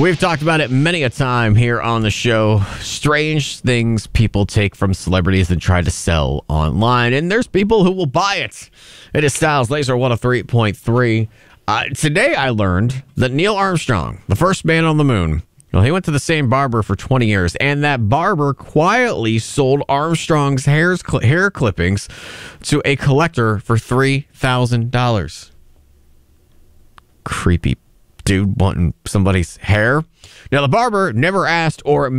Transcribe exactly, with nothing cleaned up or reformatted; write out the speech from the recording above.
We've talked about it many a time here on the show. Strange things people take from celebrities and try to sell online. And there's people who will buy it. It is Styles Laser one oh three point three. Uh, today I learned that Neil Armstrong, the first man on the moon, well, he went to the same barber for twenty years, and that barber quietly sold Armstrong's hairs, cl- hair clippings to a collector for three thousand dollars. Creepy dude wanting somebody's hair. Now, the barber never asked or